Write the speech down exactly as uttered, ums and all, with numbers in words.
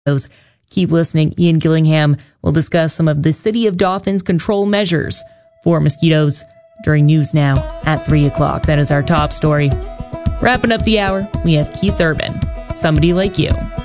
Keep listening. Ian Gillingham will discuss some of the City of Dothan's control measures for mosquitoes during News Now at three o'clock. That is our top story. Wrapping up the hour, we have Keith Urban, Somebody Like You.